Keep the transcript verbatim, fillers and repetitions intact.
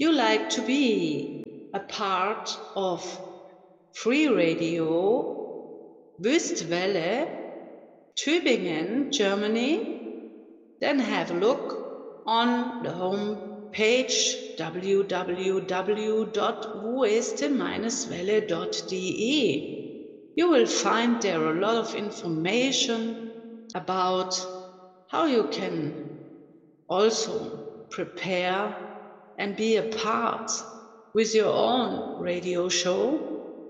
you like to be a part of Free Radio Wüstwelle, Tübingen, Germany, then have a look on the home page w w w dot wüste welle dot d e. You will find there a lot of information about how you can also prepare and be a part with your own radio show